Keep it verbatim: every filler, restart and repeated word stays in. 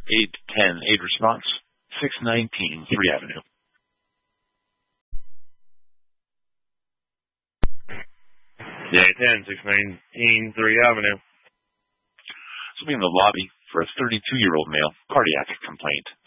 eight ten, aid response, six nineteen, three Avenue. Yeah, ten, six nineteen, three Avenue. This will be in the lobby for a thirty-two-year-old male, cardiac complaint.